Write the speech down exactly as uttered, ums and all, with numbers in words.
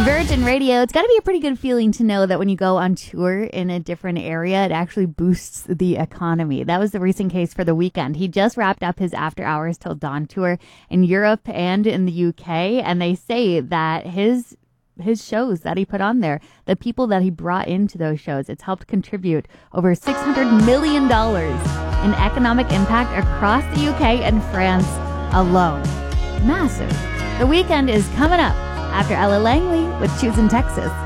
Virgin Radio, it's got to be a pretty good feeling to know that when you go on tour in a different area, it actually boosts the economy. That was the recent case for The Weeknd. He just wrapped up his After Hours Till Dawn tour in Europe and in the U K, and they say that his his shows that he put on there, the people that he brought into those shows, it's helped contribute over six hundred million dollars in economic impact across the U K and France alone. Massive. The Weeknd is coming up after Ella Langley with Choosing Texas.